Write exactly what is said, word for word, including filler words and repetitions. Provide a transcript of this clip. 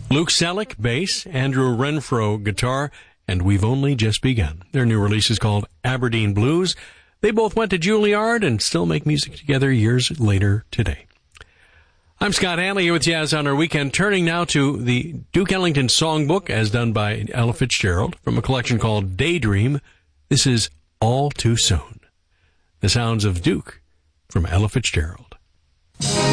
Luke Selleck, bass, Andrew Renfro, guitar, and We've Only Just Begun. Their new release is called Aberdeen Blues. They both went to Juilliard and still make music together years later today. I'm Scott Hanley here with Jazz on our weekend, turning now to the Duke Ellington Songbook as done by Ella Fitzgerald from a collection called Daydream. This is All Too Soon. The sounds of Duke from Ella Fitzgerald.